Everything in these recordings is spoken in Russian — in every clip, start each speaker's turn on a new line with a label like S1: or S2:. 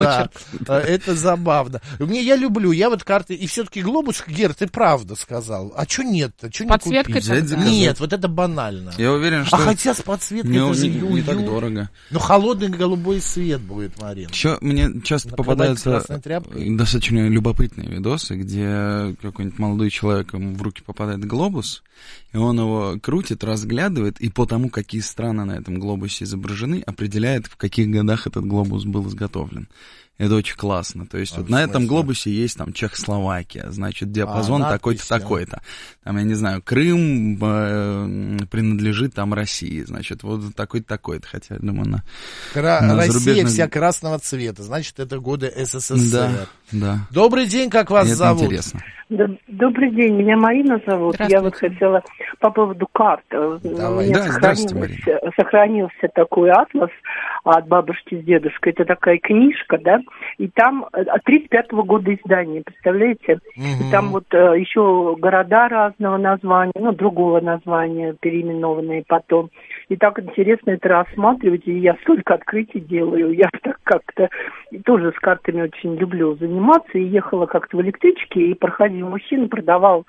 S1: Да, это забавно. Я люблю, я вот карты, и все-таки глобус, Гер, ты правда сказал. А что нет-то? Что не купить? Нет, вот это банально.
S2: Я уверен, что...
S1: А хотя с подсветкой это же
S2: не так дорого.
S1: Но холодный голубой свет будет, Марин.
S2: Еще мне часто попадаются достаточно любопытные видосы, где какой-нибудь молодой человек, ему в руки попадает глобус, и он его крутит, разглядывает, и по тому, какие страны на этом глобусе изображены, определяет, в каких годах этот глобус был изготовлен. Это очень классно. То есть вот на этом глобусе есть там Чехословакия, значит, диапазон такой-то, такой-то. Там, я не знаю, Крым принадлежит там России, значит, вот такой-то, такой-то. Хотя, я думаю, на
S1: Россия
S2: зарубежных...
S1: вся красного цвета, значит, это годы СССР.
S2: Да.
S1: Добрый день, как вас зовут?
S2: Интересно.
S3: Добрый день, меня Марина зовут. Я вот хотела по поводу карт.
S1: Давай.
S3: У меня сохранился такой атлас от бабушки с дедушкой. Это такая книжка, да, и там от 35-го года издания, представляете? И там вот еще города разного названия, другого названия, переименованные потом. И так интересно это рассматривать, и я столько открытий делаю. Я так как-то тоже с картами очень люблю заниматься. И ехала как-то в электричке, и проходил мужчина, продавал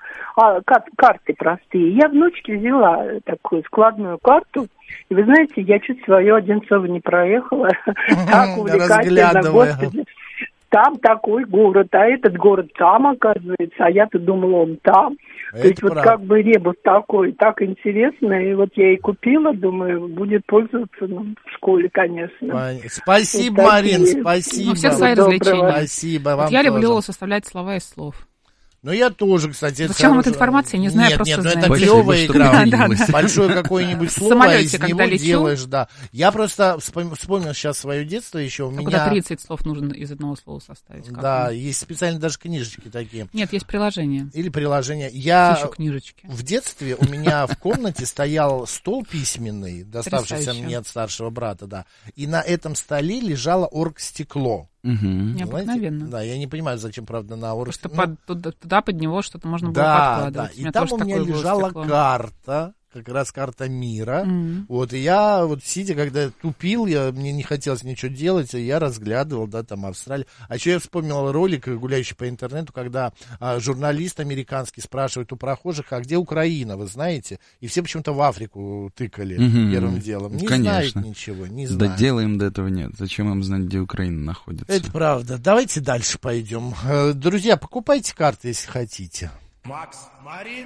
S3: карты простые. Я внучке взяла такую складную карту. И вы знаете, я чуть свое Одинцово не проехала. Так увлекательно, господи. Там такой город, а этот город там, оказывается, а я-то думала, он там. То есть вот как бы ребус такой, так интересно, и вот я и купила, думаю, будет пользоваться в школе, конечно.
S1: Спасибо, вот Марин, спасибо.
S4: У всех свои развлечения.
S1: Спасибо вам.
S4: Я люблю составлять слова из слов.
S1: Ну, я тоже, кстати.
S4: Зачем вам эта информация? Не знаю, просто знаю.
S1: Это клевая игра. Большое какое-нибудь слово, из него делаешь, да. Я просто вспомнил сейчас свое детство еще.
S4: Когда 30 слов нужно из одного слова составить.
S1: Да, есть специально даже книжечки такие.
S4: Нет, есть приложение.
S1: Или приложение. Я
S4: еще книжечки.
S1: В детстве у меня в комнате стоял стол письменный, доставшийся мне от старшего брата, да. И на этом столе лежало оргстекло.
S4: Необыкновенно.
S1: Да, я не понимаю, зачем, правда, на оргстекло.
S4: Просто туда под него что-то можно было подкладывать.
S1: Да, и там у меня лежала карта, как раз карта мира. Вот, и я вот сидя, когда тупил, мне не хотелось ничего делать, и я разглядывал, да, там Австралию. А еще я вспомнил ролик, гуляющий по интернету, когда журналист американский спрашивает у прохожих, а где Украина, вы знаете? И все почему-то в Африку тыкали первым делом. Не знают ничего, не знают.
S2: Да дела им до этого нет. Зачем им знать, где Украина находится?
S1: Это правда. Давайте дальше пойдем. Друзья, покупайте карты, если хотите. Макс, Марина.